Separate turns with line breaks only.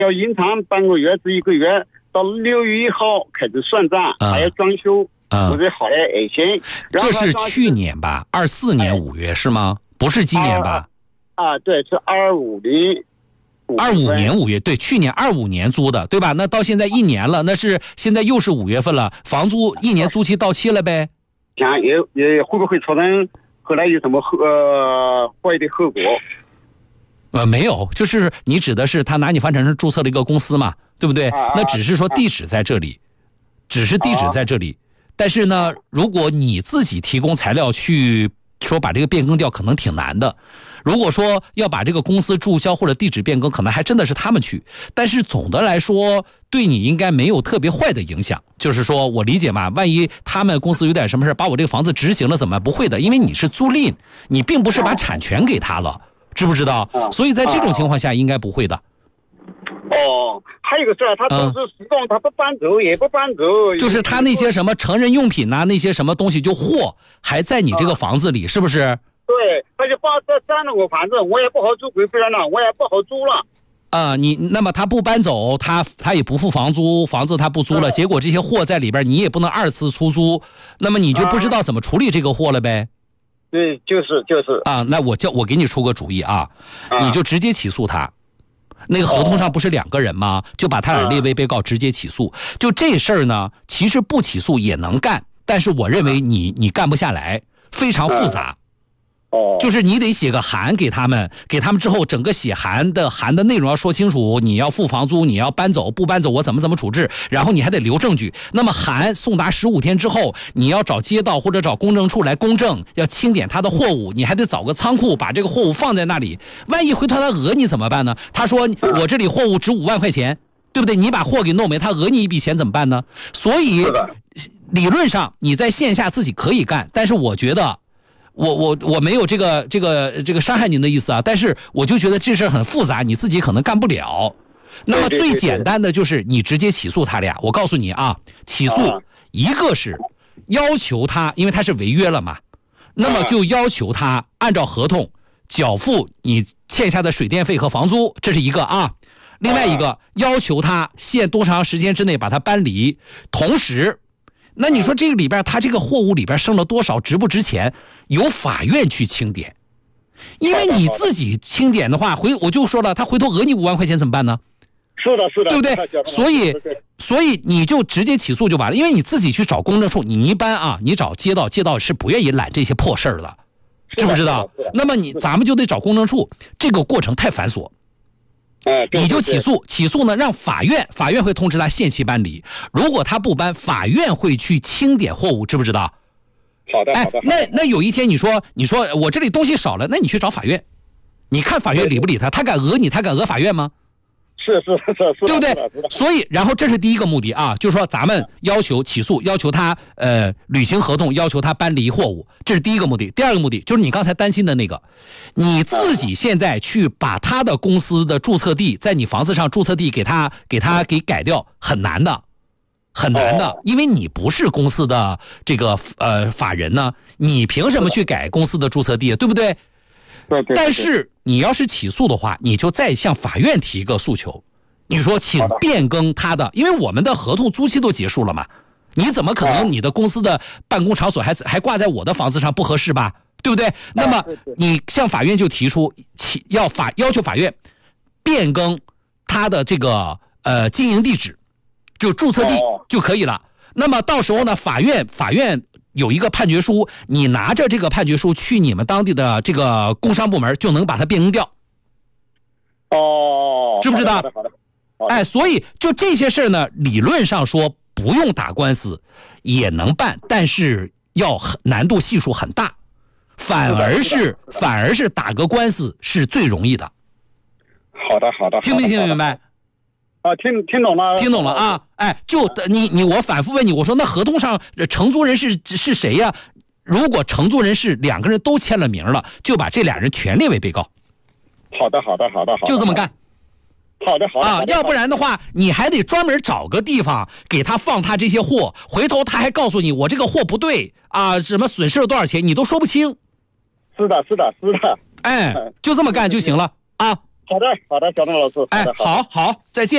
要延长半个月至1个月，到6月1号开始算账，还要装修。我这好来先。
这是去年吧？24年5月是吗？不是今年吧？
对，是25年。
25年5月，对，去年25年租的，对吧？那到现在1年了，那是现在又是5月份了，房租1年租期到期了呗？
想也会不会造成后来有什么坏的后果？
没有，就是你指的是他拿你房产证注册了一个公司嘛，对不对？那只是说地址在这里，只是地址在这里。但是呢，如果你自己提供材料去说把这个变更掉，可能挺难的。如果说要把这个公司注销或者地址变更，可能还真的是他们去。但是总的来说，对你应该没有特别坏的影响。就是说我理解嘛，万一他们公司有点什么事，把我这个房子执行了怎么办？不会的，因为你是租赁，你并不是把产权给他了，知不知道？所以在这种情况下应该不会的。
还有个事儿，他都是始终他不搬走，也不搬走。
就是他那些什么成人用品呐，那些什么东西就货还在你这个房子里，是不是？
对，他就占了我房子，我也不好租回别人了，我也不好租了。
那么他不搬走，他也不付房租，房子他不租了，结果这些货在里边，你也不能2次出租，那么你就不知道怎么处理这个货了呗。
对，就是
那我给你出个主意啊，你就直接起诉他。那个合同上不是2个人吗？就把他俩列为被告，直接起诉。就这事儿呢，其实不起诉也能干，但是我认为你干不下来，非常复杂。就是你得写个函给他们之后，整个写函的内容要说清楚，你要付房租，你要搬走，不搬走我怎么处置，然后你还得留证据。那么函送达15天之后，你要找街道或者找公证处来公证，要清点他的货物，你还得找个仓库把这个货物放在那里。万一回头他讹你怎么办呢？他说我这里货物值5万块钱，对不对？你把货给弄没，他讹你一笔钱怎么办呢？所以理论上你在线下自己可以干，但是我觉得我没有这个伤害您的意思啊，但是我就觉得这事很复杂，你自己可能干不了。那么最简单的就是你直接起诉他俩。我告诉你啊，起诉一个是要求他，因为他是违约了嘛，那么就要求他按照合同缴付你欠下的水电费和房租，这是一个啊。另外一个要求他限多长时间之内把它搬离，同时那你说这个里边他这个货物里边剩了多少，值不值钱，由法院去清点。因为你自己清点的话，我就说了，他回头讹你5万块钱怎么办呢？
是的，对
不对？所以你就直接起诉就完了。因为你自己去找公证处，你一般啊，你找街道是不愿意揽这些破事儿的，知不知道？那么咱们就得找公证处，这个过程太繁琐。你就起诉呢，让法院会通知他限期搬离。如果他不搬，法院会去清点货物，知不知道？
好的。
那有一天你说我这里东西少了，那你去找法院，你看法院理不理他？他敢讹你，他敢讹法院吗？
是，
对不对？所以，然后这是第一个目的啊，就是说咱们要求起诉，要求他履行合同，要求他搬离货物，这是第一个目的。第二个目的就是你刚才担心的那个，你自己现在去把他的公司的注册地在你房子上注册地给改掉，很难的，因为你不是公司的这个法人呢，你凭什么去改公司的注册地，对不对？
对。
但是你要是起诉的话，你就再向法院提一个诉求，你说请变更他的，因为我们的合同租期都结束了嘛，你怎么可能你的公司的办公场所还挂在我的房子上，不合适吧？对不对？那么你向法院就提出要求法院变更他的这个经营地址，就注册地就可以了。那么到时候呢，法院有一个判决书，你拿着这个判决书去你们当地的这个工商部门，就能把它变更掉。知不知道？好的。所以就这些事呢，理论上说不用打官司也能办，但是难度系数很大，反而是打个官司是最容易的。
好的。
听没听明白？
听懂了。
听懂了啊！就我反复问你，我说那合同上承租人是谁呀？如果承租人是2个人都签了名了，就把这俩人全列为被告。
好的。
就这么干。
好的。
要不然的话，你还得专门找个地方给他放他这些货，回头他还告诉你我这个货不对啊，什么损失了多少钱，你都说不清。
是的。
就这么干就行了啊。
好的，小邓老师。
好，再见。